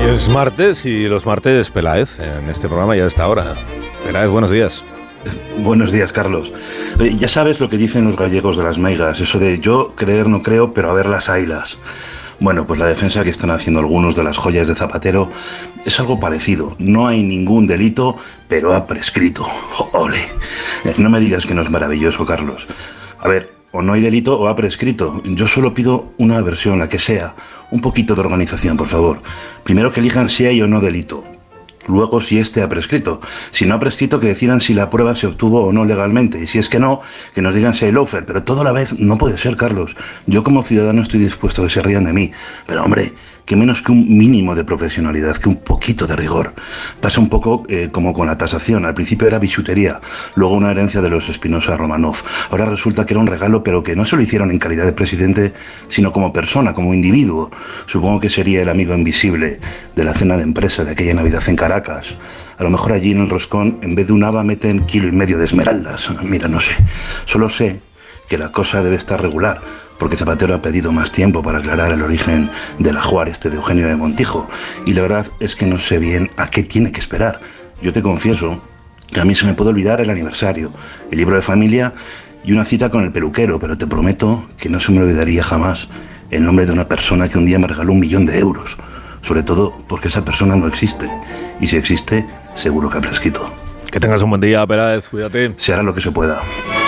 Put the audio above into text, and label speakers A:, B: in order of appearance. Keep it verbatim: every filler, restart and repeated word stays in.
A: Hoy es martes y los martes Peláez en este programa ya a esta hora. Peláez, buenos días.
B: Buenos días, Carlos. Eh, ya sabes lo que dicen los gallegos de las meigas, eso de yo creer no creo, pero a ver las ailas. Bueno, pues la defensa que están haciendo algunos de las joyas de Zapatero es algo parecido. No hay ningún delito, pero ha prescrito. ¡Ole! Eh, no me digas que no es maravilloso, Carlos. A ver, o no hay delito o ha prescrito. Yo solo pido una versión, la que sea. Un poquito de organización, por favor. Primero que elijan si hay o no delito. Luego, si este ha prescrito. Si no ha prescrito, que decidan si la prueba se obtuvo o no legalmente. Y si es que no, que nos digan si hay lawfare. Pero todo a la vez no puede ser, Carlos. Yo como ciudadano estoy dispuesto a que se rían de mí. Pero hombre, que menos que un mínimo de profesionalidad, que un poquito de rigor. Pasa un poco eh, como con la tasación. Al principio era bisutería, luego una herencia de los Espinosa Romanov. Ahora resulta que era un regalo, pero que no se lo hicieron en calidad de presidente, sino como persona, como individuo. Supongo que sería el amigo invisible de la cena de empresa de aquella Navidad en Caracas. A lo mejor allí en el roscón, en vez de un haba, meten kilo y medio de esmeraldas. Mira, no sé. Solo sé que la cosa debe estar regular, porque Zapatero ha pedido más tiempo para aclarar el origen del ajuar este de Eugenio de Montijo. Y la verdad es que no sé bien a qué tiene que esperar. Yo te confieso que a mí se me puede olvidar el aniversario, el libro de familia y una cita con el peluquero, pero te prometo que no se me olvidaría jamás el nombre de una persona que un día me regaló un millón de euros. Sobre todo porque esa persona no existe. Y si existe, seguro que ha prescrito.
A: Que tengas un buen día, Peláez, cuídate.
B: Se hará lo que se pueda.